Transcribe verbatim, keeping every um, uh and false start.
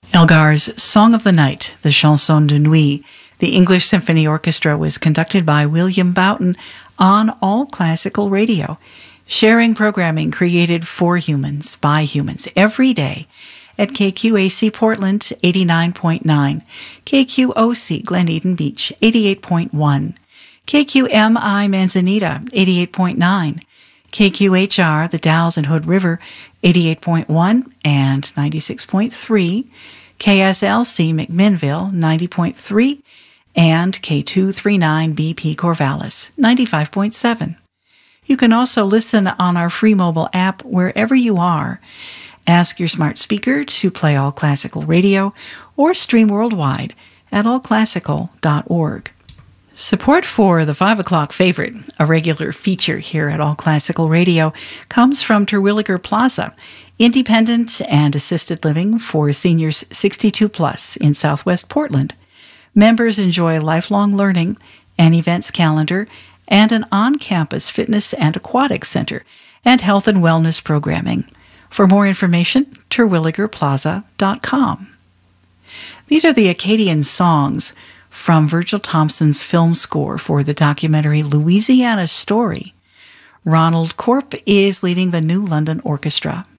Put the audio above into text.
Elgar's Song of the Night, the Chanson de Nuit, the English Symphony Orchestra, was conducted by William Boughton on All Classical Radio, sharing programming created for humans, by humans, every day at K Q A C Portland, eighty-nine point nine, K Q O C Glen Eden Beach, eighty-eight point one, K Q M I Manzanita, eighty-eight point nine, K Q H R, the Dalles and Hood River, eighty-eight point one and ninety-six point three, K S L C McMinnville, ninety point three, and K two thirty-nine B P Corvallis, ninety-five point seven. You can also listen on our free mobile app wherever you are. Ask your smart speaker to play All Classical Radio or stream worldwide at all classical dot org. Support for the five o'clock favorite, a regular feature here at All Classical Radio, comes from Terwilliger Plaza, independent and assisted living for seniors sixty-two plus in Southwest Portland. Members enjoy lifelong learning, an events calendar, and an on-campus fitness and aquatics center, and health and wellness programming. For more information, terwilliger plaza dot com. These are the Acadian songs from Virgil Thomson's film score for the documentary Louisiana Story. Ronald Corp is leading the New London Orchestra.